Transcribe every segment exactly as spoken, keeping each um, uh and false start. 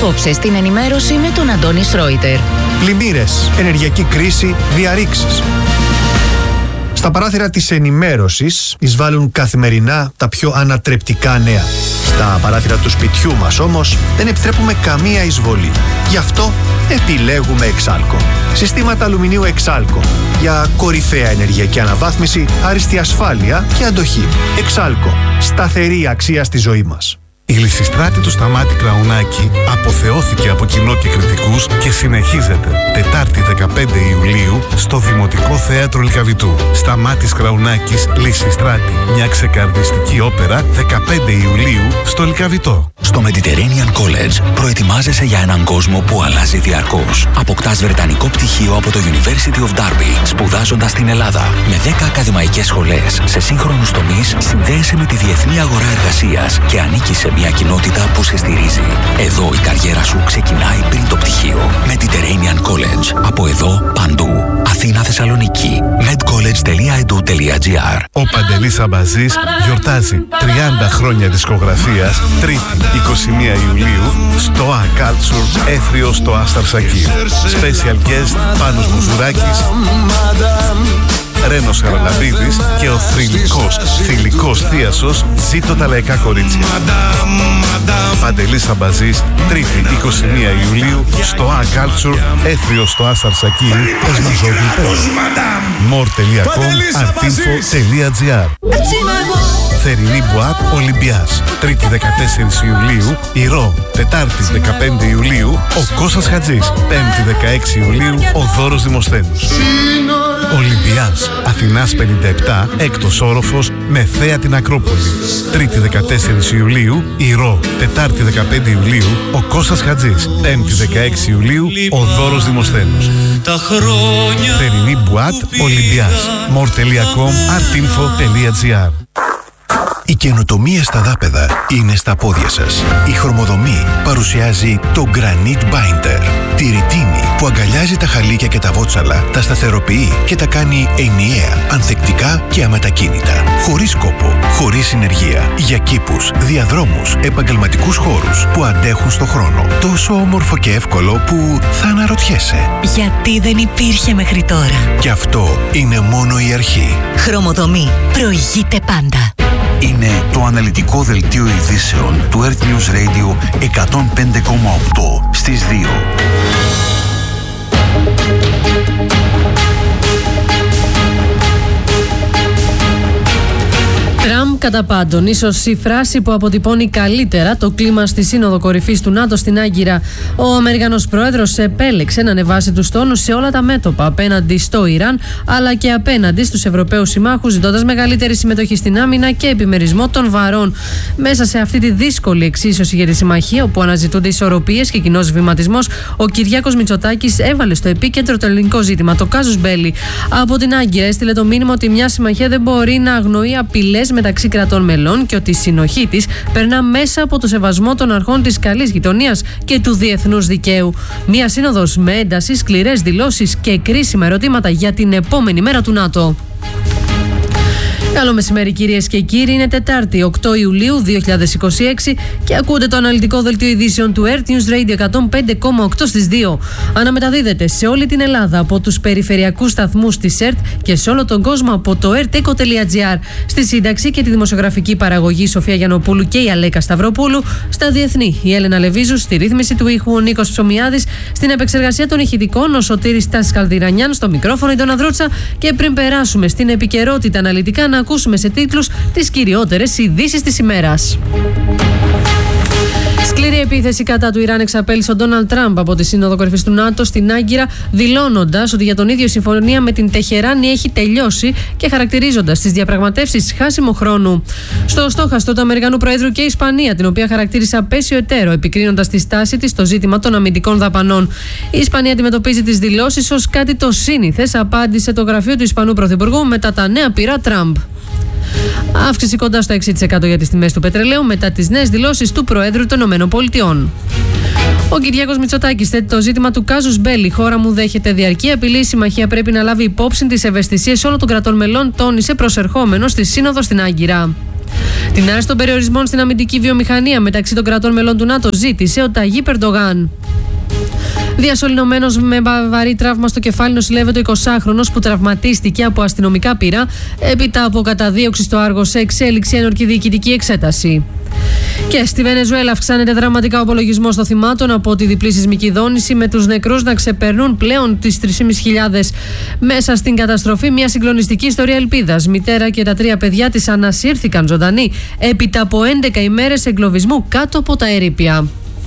Απόψε στην ενημέρωση με τον Αντώνη Σρόιτερ. Πλημμύρες, ενεργειακή κρίση, διαρρήξεις. Στα παράθυρα της ενημέρωσης εισβάλλουν καθημερινά τα πιο ανατρεπτικά νέα. Στα παράθυρα του σπιτιού μας όμως δεν επιτρέπουμε καμία εισβολή. Γι' αυτό επιλέγουμε Εξάλκο. Συστήματα αλουμινίου Εξάλκο για κορυφαία ενεργειακή αναβάθμιση, άριστη ασφάλεια και αντοχή. Εξάλκο. Σταθερή αξία στη ζωή μας. Η Λυσιστράτη του Σταμάτη Κραουνάκη αποθεώθηκε από κοινό και κριτικούς και συνεχίζεται Τετάρτη δεκαπέντε Ιουλίου στο Δημοτικό Θέατρο Λυκαβητού. Σταμάτης Κραουνάκης, Λυσιστράτη. Μια ξεκαρδιστική όπερα δεκαπέντε Ιουλίου στο Λυκαβητό. Στο Mediterranean College προετοιμάζεσαι για έναν κόσμο που αλλάζει διαρκώς. Αποκτάς βρετανικό πτυχίο από το University of Derby, σπουδάζοντας στην Ελλάδα. Με δέκα ακαδημαϊκές σχολές σε σύγχρονους τομείς, συνδέεσαι με τη διεθνή αγορά εργασίας και ανήκεις σε μια κοινότητα που σε στηρίζει. Εδώ η καριέρα σου ξεκινάει πριν το πτυχίο. Mediterranean College. Από εδώ, παντού. Αθήνα, Θεσσαλονίκη. medcollege τελεία e d u τελεία g r. Ο Παντελής Αμπαζής γιορτάζει τριάντα χρόνια δισκογραφίας, Τρίτη είκοσι μία Ιουλίου, στο A Culture, Έθριο στο Άσταρ Σακί. Special guest Πάνος Μουζουράκης, Ρένος Χαραλαμπίδης και ο θρυλικός, θηλυκός θίασος Ζήτω τα λαϊκά κορίτσια. Παντελής Αμπαζής, Τρίτη είκοσι μία Ιουλίου, στο A Culture, Έθριο στο Άσταρ Σακί, Εσμαζόγλου πέντε. μορ τελεία κομ, αρτίνφο τελεία τζι αρ. Θερινή Μπουάτ Ολυμπιάς, Τρίτη δεκατέσσερις Ιουλίου, Ηρώ. Τετάρτη δεκαπέντε Ιουλίου, ο Κώστας Χατζής. Πέμπτη δεκαέξι Ιουλίου, ο Δώρος Δημοσθένους. Ολυμπιάς, Αθηνάς πενήντα επτά, έκτος όροφος, με θέα την Ακρόπολη. Τρίτη δεκατέσσερις Ιουλίου, Ηρώ. Τετάρτη δεκαπέντε Ιουλίου, ο Κώστας Χατζής. Πέμπτη δεκαέξι Ιουλίου, ο Δώρος Δημοσθένους. Θερινή Μπουάτ Ολυμπιάς, μορ τελεία κομ, αρτίνφο τελεία τζι αρ. Η καινοτομία στα δάπεδα είναι στα πόδια σας. Η Χρωμοδομή παρουσιάζει το Granite Binder. Τη ρητίνη που αγκαλιάζει τα χαλίκια και τα βότσαλα, τα σταθεροποιεί και τα κάνει ενιαία, ανθεκτικά και αμετακίνητα. Χωρίς κόπο, χωρίς συνεργεία. Για κήπους, διαδρόμους, επαγγελματικούς χώρους που αντέχουν στο χρόνο. Τόσο όμορφο και εύκολο που θα αναρωτιέσαι. Γιατί δεν υπήρχε μέχρι τώρα. Και αυτό είναι μόνο η αρχή. Χρωμοδομή. Προηγείται πάντα. Είναι το αναλυτικό δελτίο ειδήσεων του Earth News Radio εκατόν πέντε κόμμα οκτώ στις δύο. Τραμπ κατά πάντων, ίσως η φράση που αποτυπώνει καλύτερα το κλίμα στη Σύνοδο Κορυφής του ΝΑΤΟ στην Άγκυρα. Ο Αμερικανός Πρόεδρος επέλεξε να ανεβάσει τους τόνους σε όλα τα μέτωπα απέναντι στο Ιράν, αλλά και απέναντι στους Ευρωπαίους συμμάχους, ζητώντας μεγαλύτερη συμμετοχή στην άμυνα και επιμερισμό των βαρών. Μέσα σε αυτή τη δύσκολη εξίσωση για τη συμμαχία, όπου αναζητούνται ισορροπίες και κοινός βηματισμός, ο Κυριάκος Μητσοτάκης έβαλε στο επίκεντρο το ελληνικό ζήτημα, το κάζους μπέλι. Από την Άγκυρα έστειλε το μήνυμα ότι μια συμμαχία δεν μπορεί να αγνοεί απειλές μεταξύ κρατών μελών και ότι η συνοχή της περνά μέσα από το σεβασμό των αρχών της καλής γειτονίας και του διεθνούς δικαίου. Μία σύνοδος με ένταση, σκληρές δηλώσεις και κρίσιμα ερωτήματα για την επόμενη μέρα του ΝΑΤΟ. Καλό μεσημέρι κυρίες και κύριοι, είναι Τετάρτη οκτώ Ιουλίου δύο χιλιάδες είκοσι έξι και ακούτε το αναλυτικό δελτίο ειδήσεων του Earth News Radio εκατόν πέντε κόμμα οκτώ στις δύο. Αναμεταδίδεται σε όλη την Ελλάδα από τους περιφερειακούς σταθμούς της ΕΡΤ και σε όλο τον κόσμο από το ερτέκο τελεία τζι αρ. Στη σύνταξη και τη δημοσιογραφική παραγωγή Σοφία Γιαννοπούλου και η Αλέκα Σταυροπούλου. Στα διεθνή η Έλενα Λεβίζου, στη ρύθμιση του ήχου ο Νίκος Ψωμιάδης, στην επεξεργασία των ηχητικών ο Σωτήρης Τάσης Καλδυρανιάν, στο μικρόφωνο η Ντόνα Δρούτσα. Και πριν περάσουμε στην επικαιρότητα αναλυτικά, να ακούσουμε σε τίτλους τις κυριότερες ειδήσεις της ημέρας. Σκληρή επίθεση κατά του Ιράν εξαπέλυσε ο Ντόναλντ Τραμπ από τη Σύνοδο Κορυφής του ΝΑΤΟ στην Άγκυρα, δηλώνοντας ότι για τον ίδιο η συμφωνία με την Τεχεράνη έχει τελειώσει και χαρακτηρίζοντας τις διαπραγματεύσεις χάσιμο χρόνου. Στο στόχαστρο του Αμερικανού Προέδρου και η Ισπανία, την οποία χαρακτήρισε απέσιο εταίρο, επικρίνοντας τη στάση της στο ζήτημα των αμυντικών δαπανών. Η Ισπανία αντιμετωπίζει τις δηλώσεις ως κάτι το σύνηθες, απάντησε το γραφείο του Ισπανού Πρωθυπουργού μετά τα νέα πειρά Τραμπ. Αύξηση κοντά στο έξι τοις εκατό για τις τιμές του πετρελαίου μετά τις νέες δηλώσεις του Προέδρου των ΗΠΑ. Ο Κυριάκος Μητσοτάκης θέτει το ζήτημα του κάζους μπέλι. Η χώρα μου δέχεται διαρκή απειλή. Η συμμαχία πρέπει να λάβει υπόψη τις ευαισθησίες όλων των κρατών μελών, τόνισε προσερχόμενος στη Σύνοδο στην Άγκυρα. Την άρση των περιορισμών στην αμυντική βιομηχανία μεταξύ των κρατών μελών του ΝΑΤΟ ζήτησε ο Ταγίπ Ερντογάν. Διασωληνωμένος με βαρύ τραύμα στο κεφάλι νοσηλεύεται ο εικοσάχρονος που τραυματίστηκε από αστυνομικά πύρα έπειτα από καταδίωξη στο Άργο σε εξέλιξη ένορκη διοικητική εξέταση. Και στη Βενεζουέλα αυξάνεται δραματικά ο απολογισμός των θυμάτων από τη διπλή σεισμική δόνηση, με τους νεκρούς να ξεπερνούν πλέον τις τρεις χιλιάδες πεντακόσιες. Μέσα στην καταστροφή, μια συγκλονιστική ιστορία ελπίδας. Μητέρα και τα τρία παιδιά της ανασύρθηκαν ζωντανοί έπειτα από έντεκα ημέρες εγκλωβισμού κάτω από τα ερείπια.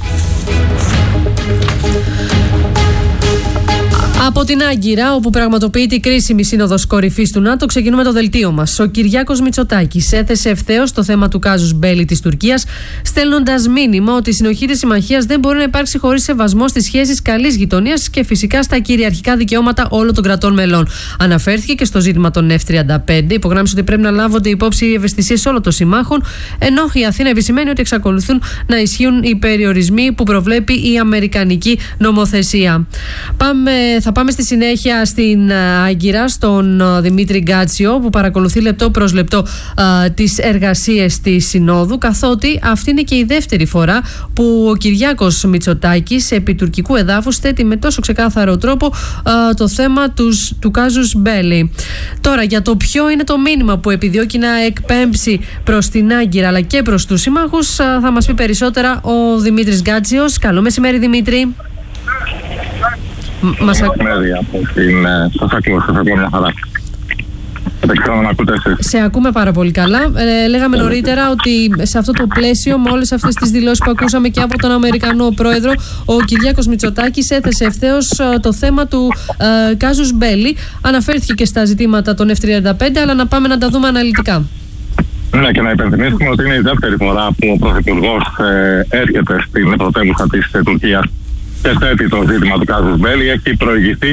Από την Άγκυρα, όπου πραγματοποιείται η κρίσιμη σύνοδος κορυφής του ΝΑΤΟ, ξεκινούμε το δελτίο μας. Ο Κυριάκος Μητσοτάκης έθεσε ευθέως το θέμα του κάζους μπέλι της Τουρκίας, στέλνοντας μήνυμα ότι η συνοχή της συμμαχίας δεν μπορεί να υπάρξει χωρίς σεβασμό στις σχέσεις καλής γειτονίας και φυσικά στα κυριαρχικά δικαιώματα όλων των κρατών μελών. Αναφέρθηκε και στο ζήτημα των εφ τριάντα πέντε, υπογράμμισε ότι πρέπει να λάβονται υπόψη οι ευαισθησίες όλων των συμμάχων, ενώ η Αθήνα επισημαίνει ότι εξακολουθούν να ισχύουν οι περιορισμοί που προβλέπει η αμερικανική νομοθεσία. Πάμε, θα πάμε στη συνέχεια στην Άγκυρα, στον Δημήτρη Γκάτσιο, που παρακολουθεί λεπτό προς λεπτό α, τις εργασίες της Συνόδου, καθότι αυτή είναι και η δεύτερη φορά που ο Κυριάκος Μητσοτάκης επί τουρκικού εδάφους θέτει με τόσο ξεκάθαρο τρόπο α, το θέμα τους, του κάζους μπέλι. Τώρα, για το ποιο είναι το μήνυμα που επιδιώκει να εκπέμψει προς την Άγκυρα αλλά και προς τους συμμάχους, α, θα μας πει περισσότερα ο Δημήτρης Γκάτσιος. Καλό μεσημέρι, Δημήτρη. Μας μεσημέρι από την... Σας ακούω, σας ακούω μια χαρά. Δεν ξέρω να ακούτε εσείς. Σε ακούμε πάρα πολύ καλά. Ε, λέγαμε νωρίτερα ότι σε αυτό το πλαίσιο, με όλες αυτές τις δηλώσεις που ακούσαμε και από τον Αμερικανό πρόεδρο, ο Κυριάκος Μητσοτάκης έθεσε ευθέως το θέμα του ε, κάζους μπέλι. Αναφέρθηκε και στα ζητήματα των εφ τριάντα πέντε, αλλά να πάμε να τα δούμε αναλυτικά. Ναι, και να υπενθυμίσουμε ότι είναι η δεύτερη φορά που ο Πρωθυπουργός ε, έρχεται στην πρωτεύουσα της ε, Τουρκίας και θέτει το ζήτημα του κάζους μπέλι. Έχει προηγηθεί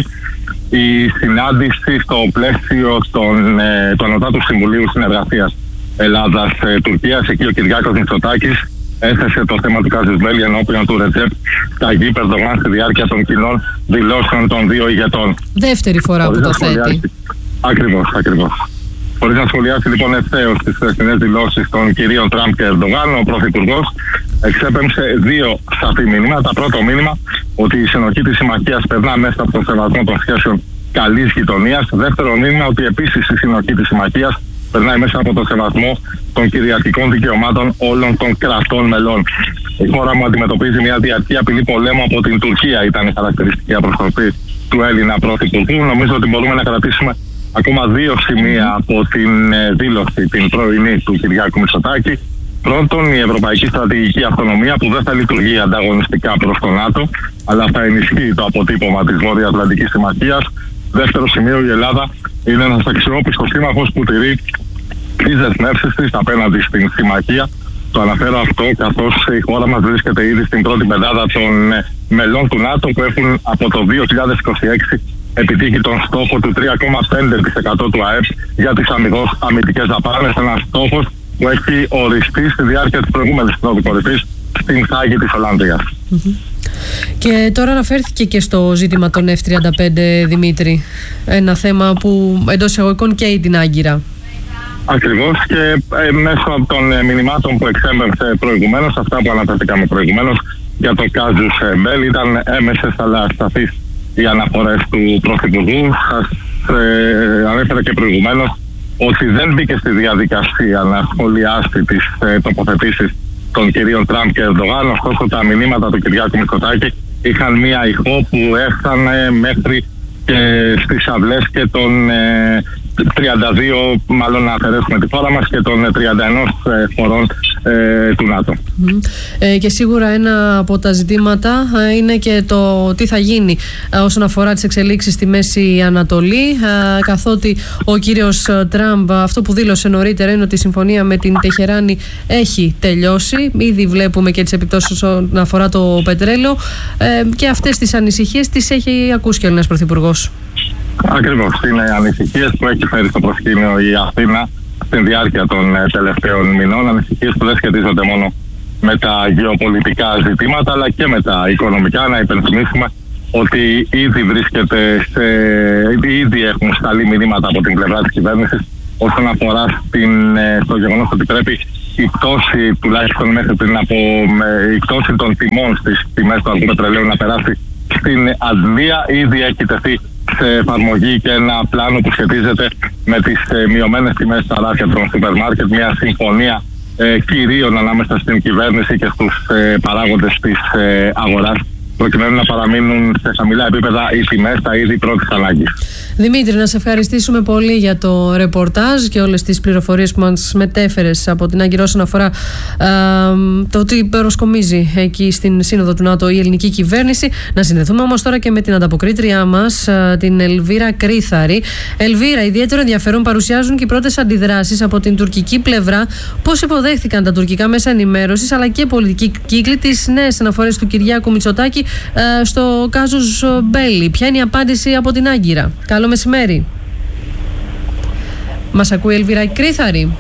η συνάντηση στο πλαίσιο των, ε, του Ανωτάτου Συμβουλίου Συνεργασίας Ελλάδας-Τουρκίας. Εκεί ο Κυριάκος Μητσοτάκης έθεσε το θέμα του κάζους μπέλι ενώπιον του Ρετζέπ Ταγίπ Ερντογάν στη διάρκεια των κοινών δηλώσεων των δύο ηγετών. Δεύτερη φορά Χωρίς που το θέτει. Ακριβώς, ακριβώς. Χωρίς να σχολιάσει λοιπόν ευθέως τις χθεσινές δηλώσεις των κυρίων Τραμπ και Ερντογάν, ο Πρωθυπουργός εξέπεμψε δύο σαφή μήνυμα. Το πρώτο μήνυμα, ότι η συνοχή της συμμαχίας περνά μέσα από τον σεβασμό των σχέσεων καλής γειτονίας. Δεύτερο μήνυμα, ότι επίσης η συνοχή της συμμαχίας περνάει μέσα από τον σεβασμό των κυριαρχικών δικαιωμάτων όλων των κρατών μελών. Η χώρα μου αντιμετωπίζει μια διαρκή απειλή πολέμου από την Τουρκία, ήταν η χαρακτηριστική αποστροφή του Έλληνα Πρωθυπουργού. Νομίζω ότι μπορούμε να κρατήσουμε ακόμα δύο σημεία από την ε, δήλωση την πρωινή του Κυριάκου Μητσοτάκη. Πρώτον, η ευρωπαϊκή στρατηγική αυτονομία που δεν θα λειτουργεί ανταγωνιστικά προς το ΝΑΤΟ, αλλά θα ενισχύει το αποτύπωμα της Βόρειο-Ατλαντικής Συμμαχίας. Δεύτερο σημείο, η Ελλάδα είναι ένας αξιόπιστος σύμμαχος που τηρεί τις δεσμεύσεις της απέναντι στην συμμαχία. Το αναφέρω αυτό καθώς η χώρα μας βρίσκεται ήδη στην πρώτη πεντάδα των ε, μελών του ΝΑΤΟ που έχουν από το δύο χιλιάδες είκοσι έξι επιτύχει τον στόχο του τρία κόμμα πέντε τοις εκατό του ΑΕΠ για τις αμυγός αμυντικές δαπάνες, ένας στόχος που έχει οριστεί στη διάρκεια της προηγούμενης συνόδου κορυφής στην Χάγη της Ολλανδίας. Mm-hmm. Και τώρα αναφέρθηκε και στο ζήτημα των εφ τριάντα πέντε, Δημήτρη. Ένα θέμα που εντός εισαγωγικών καίει την Άγκυρα. Ακριβώς, και ε, μέσω των ε, μηνυμάτων που εξέμπευσε προηγουμένως, αυτά που αναφερθήκαμε προηγουμένως για το κάζους μπέλι, ήταν έμεσες αλλά σταθείς οι αναφορές του Πρωθυπουργού. Σας ε, ανέφερα και προηγουμένως ότι δεν μπήκε στη διαδικασία να σχολιάσει τις ε, τοποθετήσεις των κυρίων Τραμπ και Ερντογάν. Ωστόσο, τα μηνύματα του Κυριάκου Μητσοτάκη είχαν μία ηχό που έφτανε μέχρι και στις αυλές και των ε, τριάντα δύο, μάλλον να αφαιρέσουμε τη χώρα μας, και των τριάντα ένα ε, χωρών ε, του ΝΑΤΟ. Mm. Ε, και σίγουρα ένα από τα ζητήματα ε, είναι και το τι θα γίνει ε, όσον αφορά τις εξελίξεις στη Μέση Ανατολή, ε, καθότι ο κύριος Τραμπ αυτό που δήλωσε νωρίτερα είναι ότι η συμφωνία με την Τεχεράνη έχει τελειώσει. Ήδη βλέπουμε και τις επιπτώσεις όσον αφορά το πετρέλαιο, ε, και αυτές τις ανησυχίες τις έχει ακούσει και ο Έλληνας Πρωθυπουργός. Ακριβώς, είναι ανησυχίες που έχει φέρει στο προσκήνιο η Αθήνα στην διάρκεια των ε, τελευταίων μηνών. Ανησυχίες που δεν σχετίζονται μόνο με τα γεωπολιτικά ζητήματα, αλλά και με τα οικονομικά. Να υπενθυμίσουμε ότι ήδη βρίσκεται σε, ήδη έχουν σταλεί μηνύματα από την πλευρά της κυβέρνησης όσον αφορά στην, ε, στο γεγονός ότι πρέπει η πτώση, τουλάχιστον μέχρι πριν από ε, η πτώση των τιμών στις τιμές του αργού πετρελαίου να περάσει στην Αγγλία. Ήδη έχει τεθεί σε εφαρμογή και ένα πλάνο που σχετίζεται με τις ε, μειωμένες τιμές στα ράφια των σούπερ μάρκετ, μια συμφωνία ε, κυρίων ανάμεσα στην κυβέρνηση και στους ε, παράγοντες της ε, αγοράς, προκειμένου να παραμείνουν σε χαμηλά επίπεδα οι τιμές στα είδη πρώτης ανάγκης. Δημήτρη, να σε ευχαριστήσουμε πολύ για το ρεπορτάζ και όλες τις πληροφορίες που μας μετέφερες από την Άγκυρα όσον αφορά α, το ότι προσκομίζει εκεί στην Σύνοδο του ΝΑΤΟ η ελληνική κυβέρνηση. Να συνδεθούμε όμως τώρα και με την ανταποκρίτριά μας, α, την Ελβίρα Κρίθαρη. Ελβίρα, ιδιαίτερο ενδιαφέρον παρουσιάζουν και οι πρώτες αντιδράσεις από την τουρκική πλευρά. Πώς υποδέχθηκαν τα τουρκικά μέσα ενημέρωσης αλλά και πολιτικοί κύκλοι τις νέες αναφορές του Κυριάκου Μητσοτάκη α, στο κάζους Μπέλι? Ποια είναι η απάντηση από την Άγκυρα? Καλό μεσημέρι. Μας ακούει η Ελβίρα Κρίθαρη?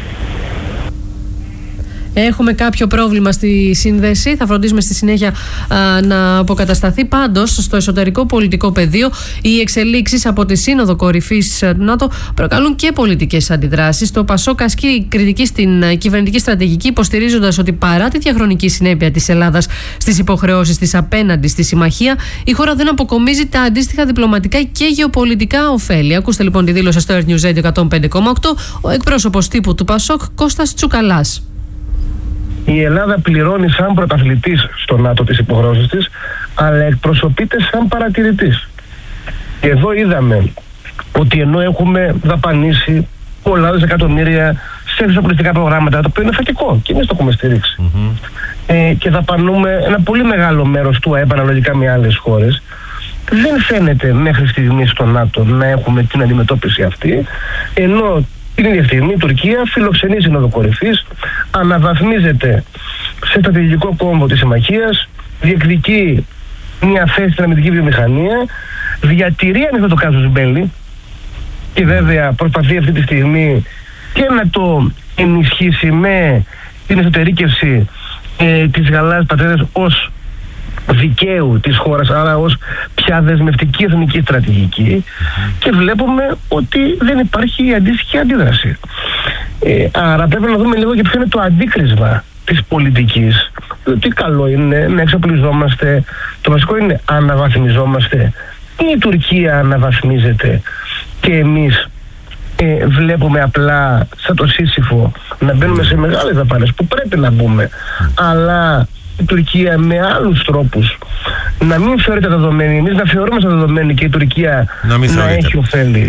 Έχουμε κάποιο πρόβλημα στη σύνδεση. Θα φροντίσουμε στη συνέχεια α, να αποκατασταθεί. Πάντως, στο εσωτερικό πολιτικό πεδίο, οι εξελίξεις από τη Σύνοδο Κορυφής του ΝΑΤΟ προκαλούν και πολιτικές αντιδράσεις. Το Πασόκ ασκεί κριτική στην κυβερνητική στρατηγική, υποστηρίζοντας ότι παρά τη διαχρονική συνέπεια της Ελλάδας στις υποχρεώσεις της απέναντι στη συμμαχία, η χώρα δεν αποκομίζει τα αντίστοιχα διπλωματικά και γεωπολιτικά ωφέλη. Ακούστε λοιπόν τη δήλωση στο Earth News Radio εκατόν πέντε κόμμα οκτώ ο εκπρόσωπος τύπου του Πασόκ, Κώστας Τσουκαλάς. Η Ελλάδα πληρώνει σαν πρωταθλητής στο ΝΑΤΟ τις υποχρεώσεις της, αλλά εκπροσωπείται σαν παρατηρητής. Και εδώ είδαμε ότι ενώ έχουμε δαπανίσει πολλά δισεκατομμύρια σε εξοπλιστικά προγράμματα, το οποίο είναι θετικό και εμείς το έχουμε στηρίξει, mm-hmm. ε, και δαπανούμε ένα πολύ μεγάλο μέρος του ΑΕΠ αναλογικά με άλλες χώρες, δεν φαίνεται μέχρι στιγμή στο ΝΑΤΟ να έχουμε την αντιμετώπιση αυτή, ενώ την ίδια στιγμή η Τουρκία φιλοξενεί Σύνοδο Κορυφής, αναβαθμίζεται σε στρατηγικό κόμβο της συμμαχίας, διεκδικεί μια θέση στην αμυντική βιομηχανία, διατηρεί ανοιχτό το κάζους Μπέλι και βέβαια προσπαθεί αυτή τη στιγμή και να το ενισχύσει με την εσωτερήκευση ε, της Γαλάζιας Πατρίδας ως δικαίου της χώρας, άρα ως πια δεσμευτική εθνική στρατηγική, και βλέπουμε ότι δεν υπάρχει αντίστοιχη αντίδραση. Ε, άρα πρέπει να δούμε λίγο και ποιο είναι το αντίκρισμα της πολιτικής. Τι καλό είναι να εξοπλιζόμαστε, το βασικό είναι αναβαθμιζόμαστε, ή η Τουρκία αναβαθμίζεται και εμείς ε, βλέπουμε απλά σαν το Σύσυφο να μπαίνουμε σε μεγάλες δαπάνες που πρέπει να μπούμε, αλλά η Τουρκία με άλλους τρόπους να μην θεωρείται δεδομένη, εμείς να θεωρούμε σαν δεδομένη και η Τουρκία να, να έχει ωφέλη.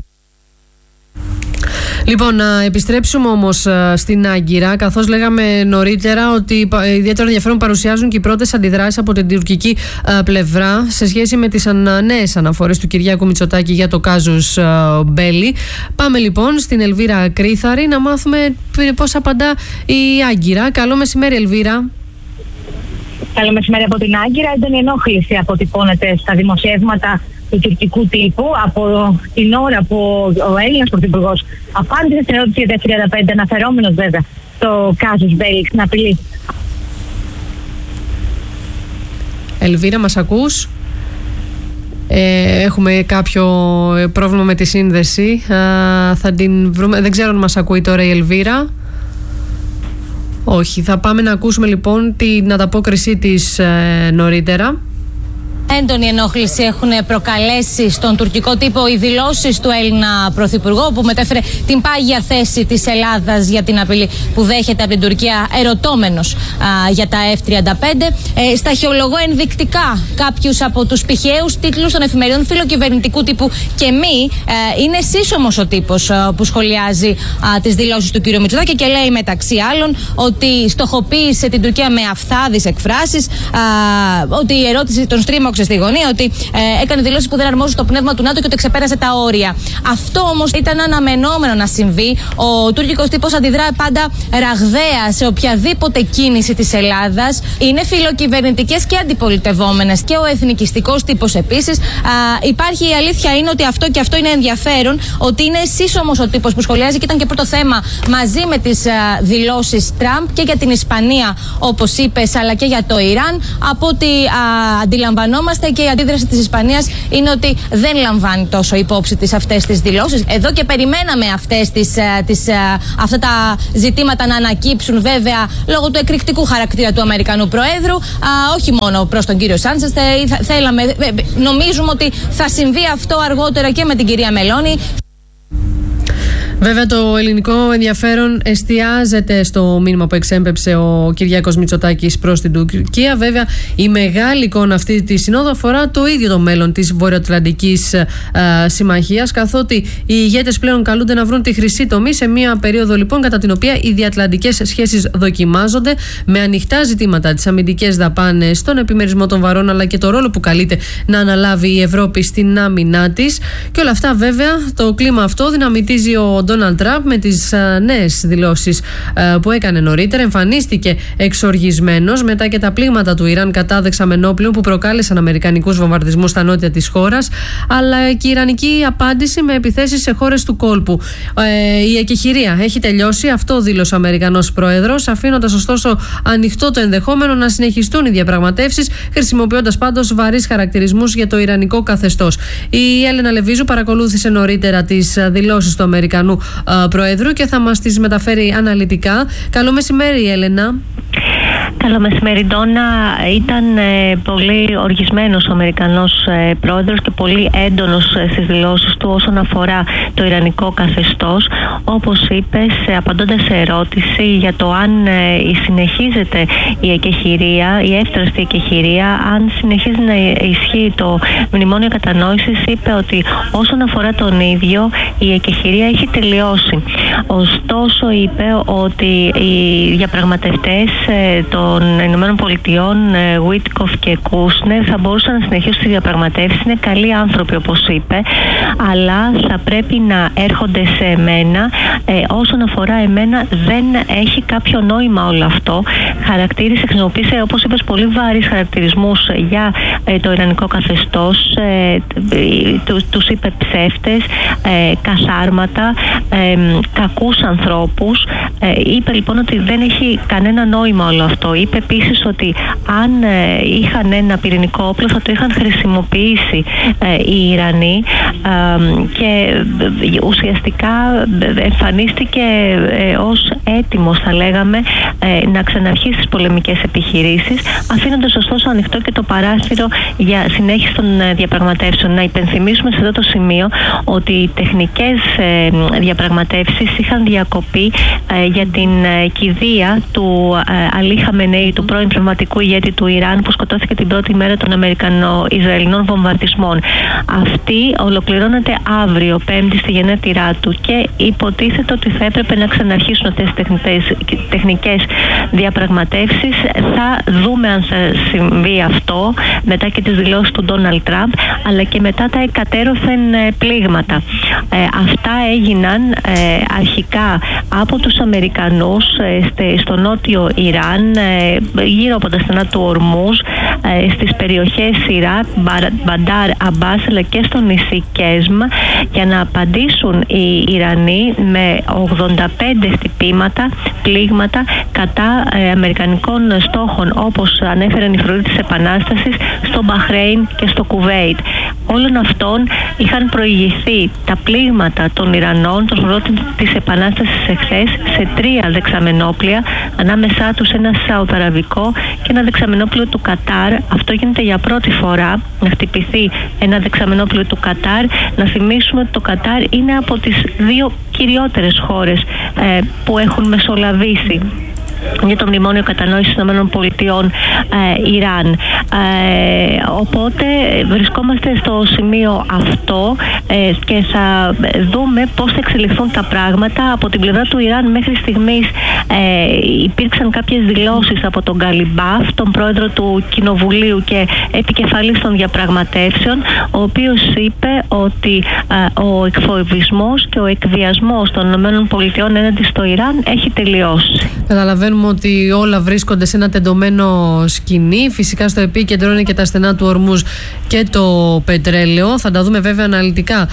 Λοιπόν, να επιστρέψουμε όμως στην Άγκυρα, καθώς λέγαμε νωρίτερα ότι ιδιαίτερο ενδιαφέρον παρουσιάζουν και οι πρώτες αντιδράσεις από την τουρκική πλευρά σε σχέση με τις νέες αναφορές του Κυριάκου Μητσοτάκη για το κάζους Μπέλι. Πάμε λοιπόν στην Ελβίρα Κρίθαρη να μάθουμε πώς απαντά η Άγκυρα. Καλό μεσημέρι, Ελβίρα. Καλό μεσημέρι από την Άγκυρα. Έντονη ενόχληση αποτυπώνεται στα δημοσιεύματα του τουρκικού τύπου από την ώρα που ο Έλληνας Πρωθυπουργός απάντησε στην ερώτηση για τα εφ τριάντα πέντε, αναφερόμενος βέβαια στο κάζους Μπέλι, στην απειλή. Ελβίρα, μας ακούς? Ε, έχουμε κάποιο πρόβλημα με τη σύνδεση. Α, θα την βρούμε. Δεν ξέρω αν μας ακούει τώρα η Ελβίρα. Όχι. Θα πάμε να ακούσουμε λοιπόν την ανταπόκρισή της ε, νωρίτερα. Έντονη ενόχληση έχουν προκαλέσει στον τουρκικό τύπο οι δηλώσεις του Έλληνα Πρωθυπουργού, που μετέφερε την πάγια θέση της Ελλάδας για την απειλή που δέχεται από την Τουρκία, ερωτώμενος α, για τα εφ τριάντα πέντε. Ε, σταχυολογώ ενδεικτικά κάποιους από τους πηχαίους τίτλους των εφημερίδων φιλοκυβερνητικού τύπου και μη. Ε, είναι σύσσωμος ο τύπος α, που σχολιάζει α, τις δηλώσεις του κ. Μητσοτάκη και λέει μεταξύ άλλων ότι στοχοποίησε την Τουρκία με αυθάδεις εκφράσεις, α, ότι η ερώτηση τον στρίμωξε στη γωνία, ότι ε, έκανε δηλώσεις που δεν αρμόζουν στο πνεύμα του ΝΑΤΟ και ότι ξεπέρασε τα όρια. Αυτό όμως ήταν αναμενόμενο να συμβεί. Ο τουρκικός τύπος αντιδρά πάντα ραγδαία σε οποιαδήποτε κίνηση της Ελλάδας. Είναι φιλοκυβερνητικές και αντιπολιτευόμενες και ο εθνικιστικός τύπος επίσης. Α, υπάρχει, η αλήθεια είναι ότι αυτό και αυτό είναι ενδιαφέρον, ότι είναι σύσσωμος ο τύπος που σχολιάζει και ήταν και πρώτο θέμα μαζί με τις α, δηλώσεις Τραμπ και για την Ισπανία, όπως είπες, αλλά και για το Ιράν. Από ό,τι αντιλαμβανόμαστε, αντιλαμβανόμαστε και η αντίδραση της Ισπανίας είναι ότι δεν λαμβάνει τόσο υπόψη της αυτές τις δηλώσεις. Εδώ και περιμέναμε αυτές τις, τις, αυτά τα ζητήματα να ανακύψουν, βέβαια λόγω του εκρηκτικού χαρακτήρα του Αμερικανού Προέδρου, α, όχι μόνο προς τον κύριο Σάντσες. Θέλαμε, νομίζουμε ότι θα συμβεί αυτό αργότερα και με την κυρία Μελώνη. Βέβαια, το ελληνικό ενδιαφέρον εστιάζεται στο μήνυμα που εξέμπεψε ο Κυριάκος Μητσοτάκης προς την Τουρκία. Βέβαια, η μεγάλη εικόνα αυτή τη συνόδου αφορά το ίδιο το μέλλον της Βορειοατλαντικής ε, Συμμαχίας, καθότι οι ηγέτες πλέον καλούνται να βρουν τη χρυσή τομή σε μια περίοδο λοιπόν κατά την οποία οι διατλαντικές σχέσεις δοκιμάζονται με ανοιχτά ζητήματα, τις αμυντικές δαπάνες, τον επιμερισμό των βαρών αλλά και το ρόλο που καλείται να αναλάβει η Ευρώπη στην άμυνά της. Και όλα αυτά, βέβαια, το κλίμα αυτό δυναμητίζει ο Ντόναλντ Τραμπ με τις νέες δηλώσεις που έκανε νωρίτερα. Εμφανίστηκε εξοργισμένος μετά και τα πλήγματα του Ιράν κατά δεξαμενόπλων που προκάλεσαν αμερικανικούς βομβαρδισμούς στα νότια της χώρας, αλλά και η ιρανική απάντηση με επιθέσεις σε χώρες του κόλπου. Ε, η εκεχηρία έχει τελειώσει, αυτό δήλωσε ο Αμερικανός Πρόεδρος, αφήνοντας ωστόσο ανοιχτό το ενδεχόμενο να συνεχιστούν οι διαπραγματεύσεις, χρησιμοποιώντας πάντως βαρύς χαρακτηρισμούς για το ιρανικό καθεστώς. Η Έλενα Λεβίζου παρακολούθησε νωρίτερα τις δηλώσεις του Αμερικανού Προέδρου και θα μας τις μεταφέρει αναλυτικά. Καλό μεσημέρι, Έλενα. Καλό μεσημέρι, Ντόνα. Ήταν ε, πολύ οργισμένος ο Αμερικανός ε, πρόεδρος και πολύ έντονος ε, στις δηλώσεις του όσον αφορά το ιρανικό καθεστώς. Όπως είπες, ε, απαντώντας σε ερώτηση για το αν ε, συνεχίζεται η εκεχηρία, η εύθραστη εκεχηρία, αν συνεχίζει να ισχύει το μνημόνιο κατανόησης, είπε ότι όσον αφορά τον ίδιο η εκεχηρία έχει τελειώσει. Ωστόσο, είπε ότι οι διαπραγματευτές ε, των Ηνωμένων Πολιτειών, Βίτκοφ και Κούσνερ, θα μπορούσαν να συνεχίσουν τις διαπραγματεύσεις. Είναι καλοί άνθρωποι, όπως είπε, αλλά θα πρέπει να έρχονται σε εμένα. Ε, όσον αφορά εμένα, δεν έχει κάποιο νόημα όλο αυτό. Χαρακτήρισε, χρησιμοποίησε, όπως είπες, πολύ βαρύς χαρακτηρισμούς για ε, το ιρανικό καθεστώς. Ε, τους, τους είπε ψεύτες, ε, καθάρματα, ε, κακούς ανθρώπους. Ε, είπε λοιπόν ότι δεν έχει κανένα νόημα όλο αυτό. Είπε επίσης ότι αν ε, είχαν ένα πυρηνικό όπλο θα το είχαν χρησιμοποιήσει ε, οι Ιρανοί ε, και ε, ουσιαστικά εμφανίστηκε ε, ως έτοιμος, θα λέγαμε, ε, να ξαναρχίσει τις πολεμικές επιχειρήσεις, αφήνοντας ωστόσο ανοιχτό και το παράθυρο για συνέχιση των ε, διαπραγματεύσεων. Να υπενθυμίσουμε σε αυτό το σημείο ότι οι τεχνικές ε, διαπραγματεύσεις είχαν διακοπεί ε, για την ε, κηδεία του ε, Αλή Χαμενέη, του πρώην πνευματικού ηγέτη του Ιράν, που σκοτώθηκε την πρώτη μέρα των Αμερικανο-Ισραηλινών βομβαρδισμών. Αυτή ολοκληρώνεται αύριο, Πέμπτη, στη γενέτειρά του, και υποτίθεται ότι θα έπρεπε να ξαναρχίσουν αυτές τις τεχνικές διαπραγματεύσεις. Θα δούμε αν θα συμβεί αυτό μετά και τις δηλώσεις του Ντόναλντ Τραμπ, αλλά και μετά τα εκατέρωθεν πλήγματα. Ε, αυτά έγιναν ε, αρχικά από τους Αμερικανούς ε, στο νότιο Ιράν, ε, γύρω από τα στενά του Ορμούζ, ε, στις περιοχές Σιράτ, Μπαντάρ, Αμπάς, αλλά και στο νησί Κέσμ, για να απαντήσουν οι Ιρανοί με ογδόντα πέντε χτυπήματα, πλήγματα κατά ε, αμερικανικών στόχων, όπως ανέφεραν οι φρουροί της Επανάστασης στο Μπαχρέιν και στο Κουβέιτ. Όλων αυτών είχαν προηγηθεί τα πλήγματα των Ιρανών, των φρουρών της Επανάστασης εχθές, σε τρία δεξαμενόπλια, ανάμεσά τους ένα σαουδαραβικό και ένα δεξαμενόπλιο του Κατάρ. Αυτό γίνεται για πρώτη φορά, να χτυπηθεί ένα δεξαμενόπλιο του Κατάρ. Να θυμίσουμε ότι το Κατάρ είναι από τις δύο κυριότερες χώρες ε, που έχουν μεσολαβήσει για το μνημόνιο κατανόησης των ΗΠΑ ε, Ιράν. Ε, οπότε βρισκόμαστε στο σημείο αυτό ε, και θα δούμε πώς θα εξελιχθούν τα πράγματα. Από την πλευρά του Ιράν μέχρι στιγμής ε, υπήρξαν κάποιες δηλώσεις από τον Γκαλιμπάφ, τον πρόεδρο του Κοινοβουλίου και επικεφαλής των διαπραγματεύσεων, ο οποίος είπε ότι ε, ο εκφοβισμός και ο εκβιασμός των ΗΠΑ έναντι στο Ιράν έχει τελειώσει. Καταλαβαίνουμε ότι όλα βρίσκονται σε ένα τεντωμένο σκηνή. Φυσικά στο επίκεντρο επικεντρώνει και τα στενά του Ορμούζ και το πετρέλαιο. Θα τα δούμε βέβαια αναλυτικά,